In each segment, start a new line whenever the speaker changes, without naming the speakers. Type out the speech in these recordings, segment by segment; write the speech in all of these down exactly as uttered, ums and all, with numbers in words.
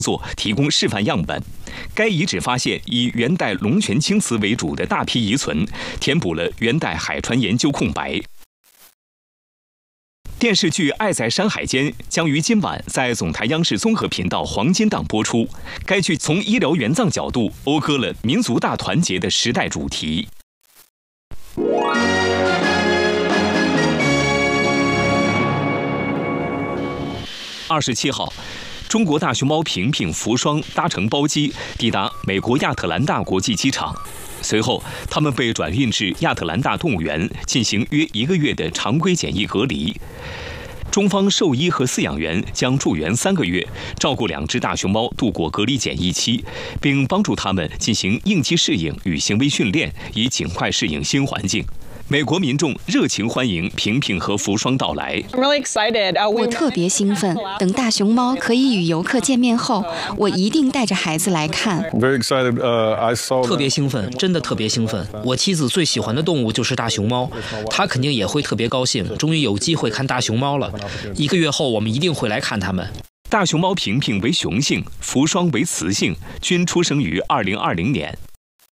作提供示范样本。该遗址发现以元代龙泉青瓷为主的大批遗存，填补了元代海船研究空白。电视剧《爱在山海间》将于今晚在总台央视综合频道黄金档播出。该剧从医疗援葬角度讴歌了民族大团结的时代主题。二十七号，中国大熊猫平平、福双搭乘包机抵达美国亚特兰大国际机场。随后，他们被转运至亚特兰大动物园进行约一个月的常规检疫隔离。中方兽医和饲养员将驻园三个月，照顾两只大熊猫度过隔离检疫期，并帮助它们进行应激适应与行为训练，以尽快适应新环境。美国民众热情欢迎平平和福双到来。
我特别兴奋，等大熊猫可以与游客见面后，我一定带着孩子来看。
特别兴奋，真的特别兴奋。我妻子最喜欢的动物就是大熊猫，她肯定也会特别高兴，终于有机会看大熊猫了。一个月后，我们一定会来看它们。
大熊猫平平为雄性，福双为雌性，均出生于二零二零年。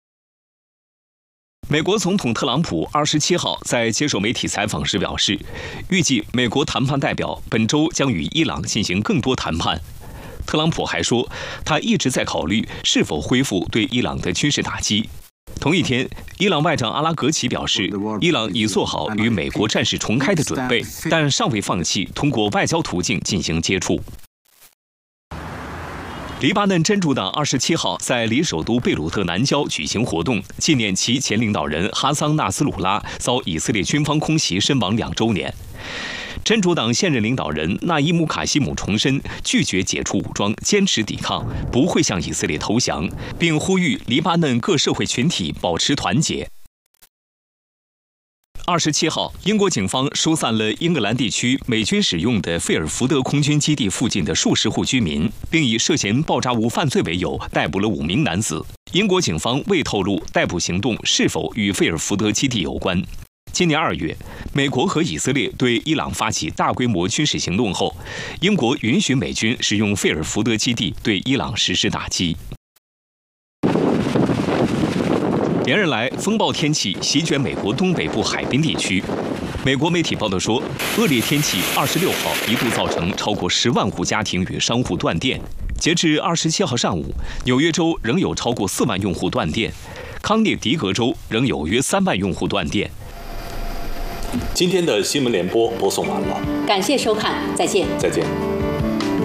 美国总统特朗普二十七号在接受媒体采访时表示，预计美国谈判代表本周将与伊朗进行更多谈判。特朗普还说，他一直在考虑是否恢复对伊朗的军事打击。同一天，伊朗外长阿拉格齐表示，伊朗已做好与美国战事重开的准备，但尚未放弃通过外交途径进行接触。黎巴嫩真主党二十七号在离首都贝鲁特南郊举行活动，纪念其前领导人哈桑·纳斯鲁拉遭以色列军方空袭身亡两周年。真主党现任领导人纳伊姆·卡西姆重申拒绝解除武装，坚持抵抗，不会向以色列投降，并呼吁黎巴嫩各社会群体保持团结。二十七号，英国警方疏散了英格兰地区美军使用的费尔福德空军基地附近的数十户居民，并以涉嫌爆炸物犯罪为由逮捕了五名男子。英国警方未透露逮捕行动是否与费尔福德基地有关。今年二月，美国和以色列对伊朗发起大规模军事行动后，英国允许美军使用费尔福德基地对伊朗实施打击。连日来，风暴天气席卷美国东北部海滨地区。美国媒体报道说，恶劣天气二十六号一度造成超过十万户家庭与商户断电。截至二十七号上午，纽约州仍有超过四万用户断电，康涅狄格州仍有约三万用户断电。
今天的新闻联播播送完了，
感谢收看，再见。
再见。